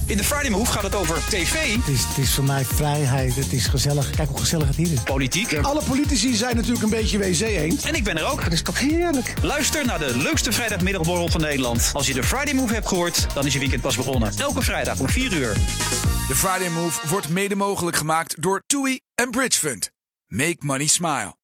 In de Friday Move gaat het over tv. Het is voor mij vrijheid. Het is gezellig. Kijk hoe gezellig het hier is. Politiek. Alle politici zijn natuurlijk een beetje wc eens. En ik ben er ook. Dat is toch heerlijk. Luister naar de leukste vrijdagmiddagborrel van Nederland. Als je de Friday Move hebt gehoord, dan is je weekend pas begonnen. Elke vrijdag om 4 uur. De Friday Move wordt mede mogelijk gemaakt door TUI en Bridge Fund. Make money smile.